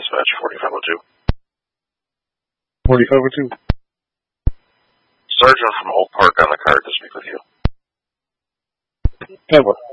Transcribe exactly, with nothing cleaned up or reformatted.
dispatch, forty-five oh two. forty-five oh two. Sergeant from Oak Park on the card to speak with you. Edward.